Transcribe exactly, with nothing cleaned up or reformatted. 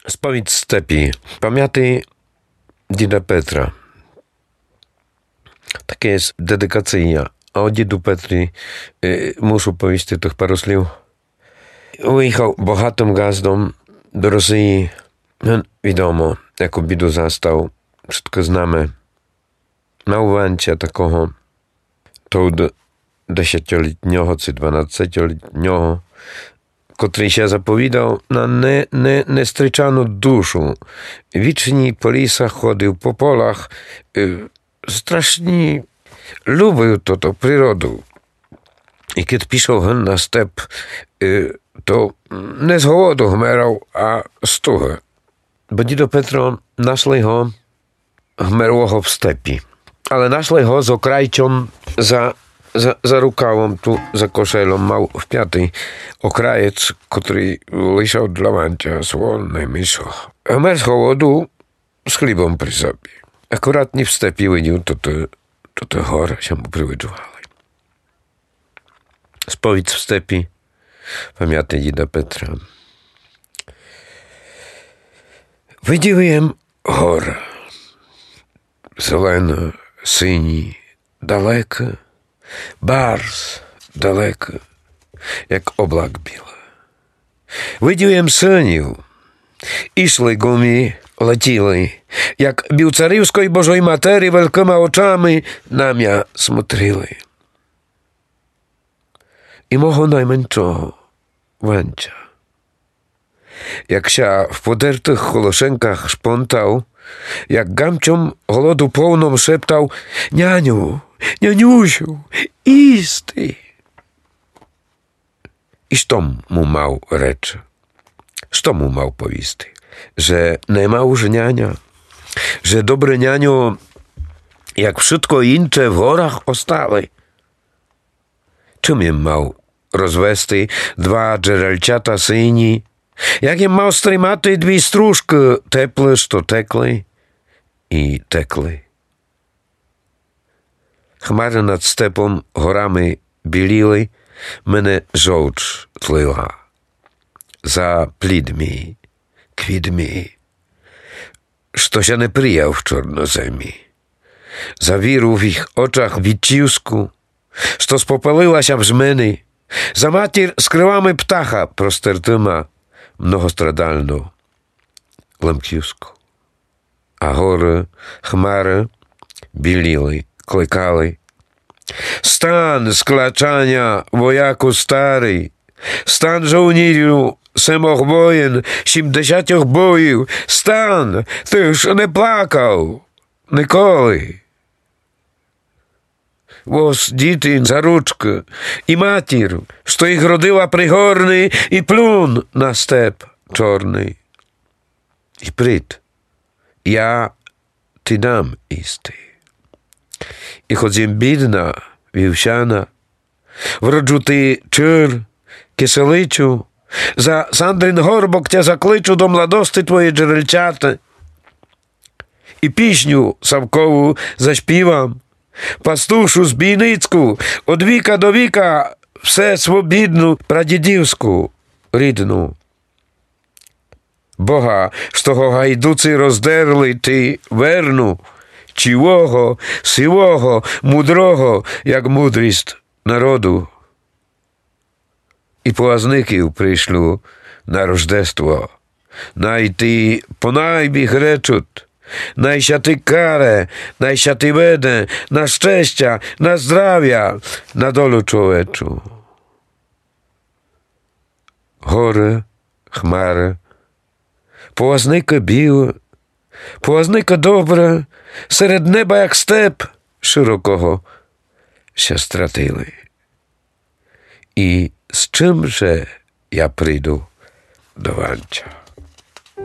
Сповідь степі. Пам'яти діда Петра. Таке є дедикація. А о діду Петрі e, muszę powiedzieć tych paru słów. Wyjechał bogatym gazdom do Rosji. No, wiadomo, jaką biedę zastał. Wszystko znamy. Na uwancie takiego to dziesięcioletniego czy dwanastoletniego, który się zapowiadał na nie, nie, niestryczaną duszę. Wiecznie po lisach chodził, po polach. Y, strasznie lubił to, to przyrodę. I kiedy piszał na step, y, to nie z głodu chmerał, a z tuchy. Bo dzido Petro našli ho, chmerło ho w stepi. Ale našli ho z okrajčom za, za, za rukawą, tu za koszelą, mał w piatej okrajec, który leżał dla wancia słonne miso. Chmer z głodu z chlibą przy sobie. Akurat nie w stepi widział, to te, to te chore się mu przywyczuwały. Spowiedź w stepi, pamiętny dzida Petra. Видіваєм гора, зелена, сині, далеко, барс далеко, як облак біла. Видіваєм синів, ішли гумі, летіли, як білцарівської Божої Матері великими очами на м'я смотрили. І мого найменшого Ванча, jak się w podертych holoszenkach szpontał, jak gamciom głodu pełną szeptał: nianiu, nianiusiu, isty. I što mu mał rzecz? Što mu mał powisty? Że nie ma już niania, że dobre nianio, jak wszystko incze w horach ostali. Czym im mał rozwesty dwa dżerelciata syni, jakie mał strymaty dwie stróżki teple, što tekli i tekli. Chmary nad stepą horami біліли, мене żołcz tliła. Za plidmi, kwidmi, što się nie prijał w czornozemi. Za wiru w ich oczach wiciusku, što spopaliła się w żmeny. Za matir skryłamy ptacha prostertyma, mnohostradalną ламківську. А гори, хмари біліли, кликали: стан склачання, вояку старий, стан żołnierzu, семох воїн, сімдесятьох боїв, стан, ти ж не плакав ніколи. Вось діти за ручки і матір, що їх родила пригорний, і плюн на степ чорний. І прийд, я ти дам істи. І хоч їм бідна, вівсяна, вроджу ти чир, киселичу, за Сандрин горбок тя закличу до младости твої джерельчата. І пісню Савкову заспівам, пастушу збійницьку, од віка до віка, все свобідну прадідівську рідну. Бога, з того гайдуці роздерли, ти верну, чивого, сивого, мудрого, як мудрість народу. І плазників прийшлю на рождество, найти понайбіг речуть, najsia ty karę, najsia ty będę, na szczęścia, na zdrowia, na dolu człoweczu. Горе, хмари, полазника біле, полазника добре, серед неба, як степ широкого, się стратили. І з чим же я прийду до Ванча?